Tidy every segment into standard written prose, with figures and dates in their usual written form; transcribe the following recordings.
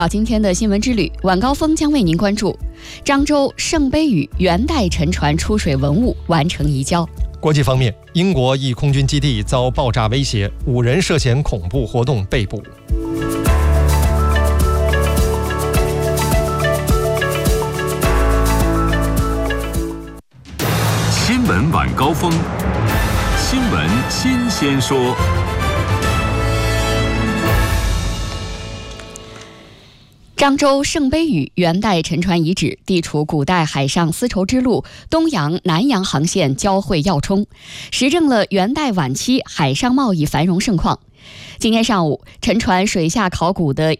今天的新闻之旅，晚高峰将为您关注漳州圣杯屿元代沉船出水文物完成移交。 国际方面，英国一空军基地遭爆炸威胁，5人涉嫌恐怖活动被捕。 新闻晚高峰，新闻新鲜说。 漳州圣杯屿元代沉船遗址地处古代海上丝绸之路东洋、南洋航线交汇要冲，实证了元代晚期海上贸易繁荣盛况。今天上午，沉船水下考古的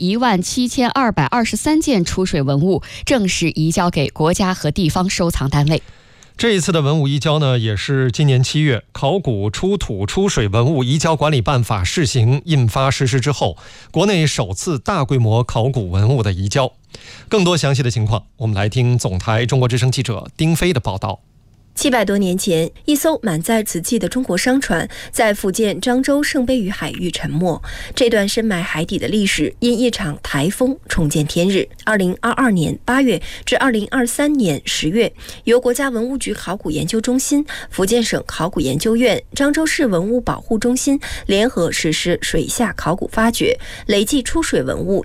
17223件出水文物正式移交给国家和地方收藏单位。 这一次的文物移交呢，也是今年7月考古出土出水文物移交管理办法试行印发实施之后，国内首次大规模考古文物的移交。更多详细的情况，我们来听总台中国之声记者丁飞的报道。 700多年前，一艘满载瓷器的中国商船在福建漳州圣杯屿海域沉没。这段深埋海底的历史因一场台风重见天日。2022年8月至2023年10月，由国家文物局考古研究中心、福建省考古研究院、漳州市文物保护中心联合实施水下考古发掘，累计出水文物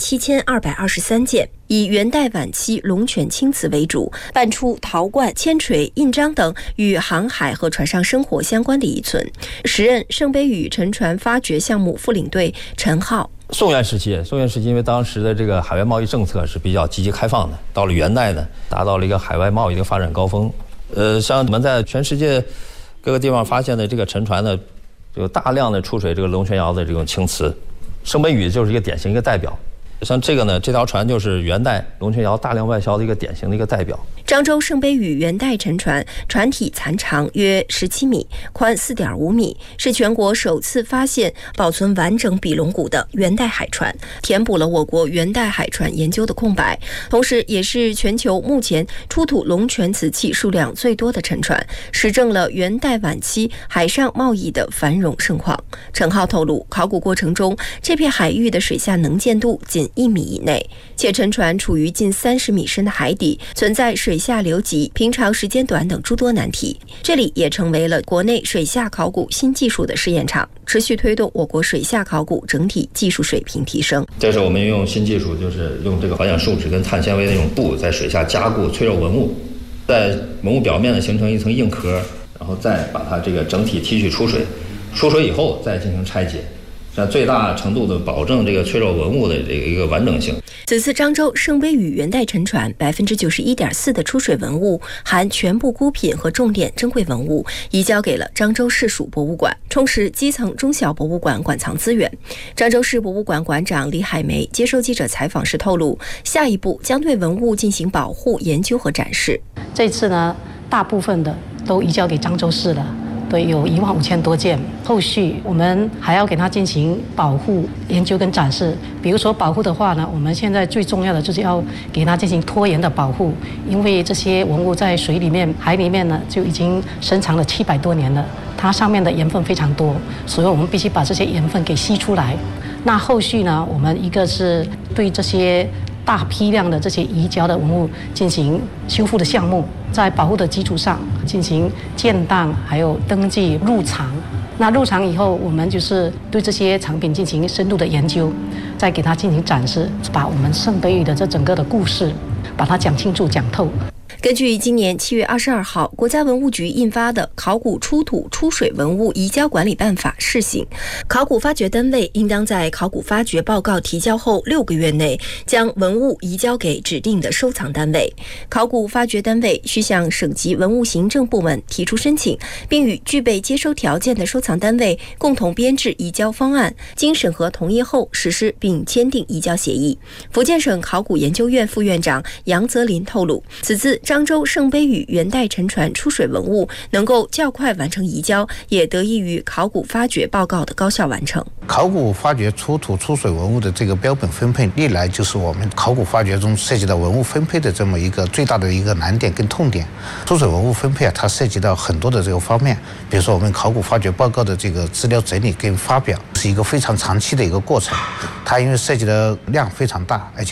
17223件。以元代晚期龙泉青瓷为主，搬出陶罐、铅锤、印章等与航海和船上生活相关的遗存。时任圣杯屿沉船发掘项目副领队陈浩。 宋元时期，因为当时的这个海外贸易政策是比较积极开放的，到了元代呢，达到了一个海外贸易的发展高峰。像我们在全世界各个地方发现的这个沉船呢，有大量的出水这个龙泉窑的这种青瓷，圣杯屿就是一个典型一个代表。像这个呢，这条船就是元代龙泉窑大量外销的一个典型的一个代表。 漳州圣杯屿元代沉船，船体残长约17米，宽4.5米，是全国首次发现保存完整比龙骨的元代海船，填补了我国元代海船研究的空白，同时也是全球目前出土龙泉瓷器数量最多的沉船，实证了元代晚期海上贸易的繁荣盛况。陈浩透露，考古过程中，这片海域的水下能见度仅1米以内，且沉船处于近30米深的海底，存在水下流急、平常时间短等诸多难题。这里也成为了国内水下考古新技术的试验场，持续推动我国水下考古整体技术水平提升。 这是我们用新技术，就是用这个环氧树脂跟碳纤维的那种布在水下加固脆弱文物，在文物表面呢形成一层硬壳，然后再把它这个整体提取出水，出水以后再进行拆解，这样最大程度的保证这个脆弱文物的这个一个完整性。 此次漳州圣杯屿元代沉船91.4%的出水文物，含全部孤品和重点珍贵文物，移交给了漳州市属博物馆，充实基层中小博物馆馆藏资源。漳州市博物馆馆长李海梅接受记者采访时透露，下一步将对文物进行保护、研究和展示。 这次呢，大部分的都移交给漳州市了。对，有15000多件，后续我们还要给它进行保护、研究跟展示。比如说保护的话呢，我们现在最重要的就是要给它进行拖延的保护，因为这些文物在水里面、海里面呢就已经深藏了700多年了，它上面的盐分非常多，所以我们必须把这些盐分给吸出来。那后续呢，我们一个是对这些大批量的这些移交的文物进行修复的项目，在保护的基础上进行建档，还有登记入藏。那入藏以后，我们就是对这些藏品进行深度的研究，再给它进行展示，把我们圣杯屿的这整个的故事把它讲清楚、讲透。 根据今年7月22号国家文物局印发的《考古出土出水文物移交管理办法》试行，考古发掘单位应当在考古发掘报告提交后6个月内将文物移交给指定的收藏单位。考古发掘单位需向省级文物行政部门提出申请，并与具备接收条件的收藏单位共同编制移交方案，经审核同意后实施并签订移交协议。福建省考古研究院副院长杨泽林透露，此次漳州圣杯屿元代沉船出水文物能够较快完成移交，也得益于考古发掘报告的高效完成。 考古发掘出土出水文物的这个标本分配，历来就是我们考古发掘中涉及到文物分配的这么一个最大的一个难点跟痛点。出水文物分配它涉及到很多的这个方面，比如说我们考古发掘报告的这个资料整理跟发表是一个非常长期的一个过程，它因为涉及的量非常大，而且